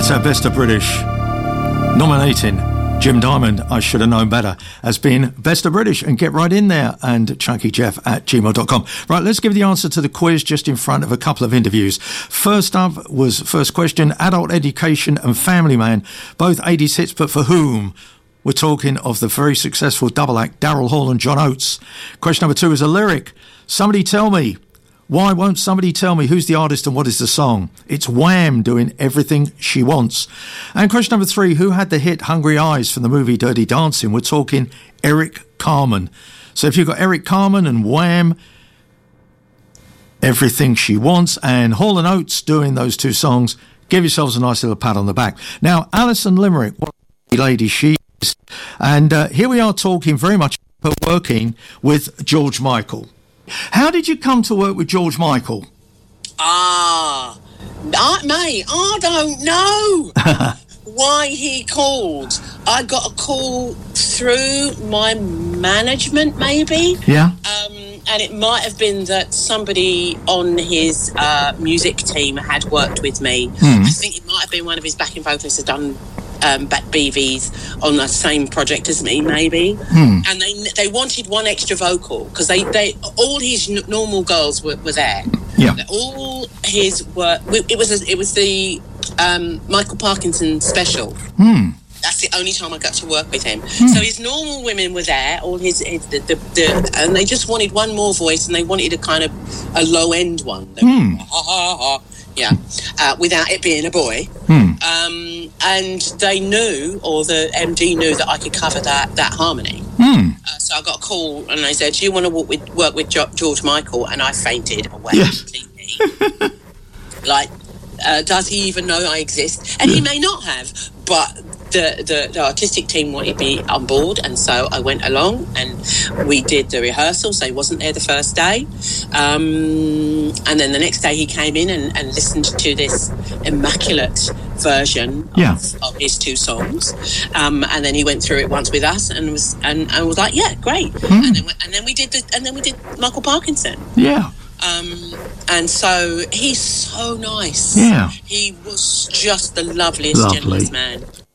That's our Best of British, nominating Jim Diamond, I Should Have Known Better, as being Best of British. And get right in there, and chunkyjeff@gmail.com. Right, let's give the answer to the quiz just in front of a couple of interviews. First up was first question, Adult Education and Family Man, both 80s hits, but for whom? We're talking of the very successful double act Daryl Hall and John Oates. Question number 2 is a lyric. Somebody tell me. Why won't somebody tell me who's the artist and what is the song? It's Wham doing Everything She Wants. And question number 3, who had the hit Hungry Eyes from the movie Dirty Dancing? We're talking Eric Carmen. So if you've got Eric Carmen and Wham, Everything She Wants, and Hall and Oates doing those two songs, give yourselves a nice little pat on the back. Now, Alison Limerick, what a lady she is. And here we are talking very much about working with George Michael. How did you come to work with George Michael? Mate, I don't know why he called. I got a call through my management, maybe. Yeah. And it might have been that somebody on his music team had worked with me. I think it might have been one of his backing vocalists had done back BVs on the same project as me, maybe. And they wanted one extra vocal because they all his normal girls were there. Yeah. All his work. It was the Michael Parkinson special. That's the only time I got to work with him. So his normal women were there, all his and they just wanted one more voice, and they wanted a kind of a low end one. Yeah, without it being a boy. And they knew, or the MD knew, that I could cover that harmony. So I got a call, and they said, "Do you want to work with George Michael?" And I fainted away completely. Like, does he even know I exist? And he may not have, but the artistic team wanted me on board, and so I went along, and we did the rehearsals. So he wasn't there the first day, and then the next day he came in and listened to this immaculate version of his two songs, and then he went through it once with us, and was like, yeah, great. And then we did Michael Parkinson. Yeah. And so he's so nice. Yeah. He was just the loveliest, gentlest man.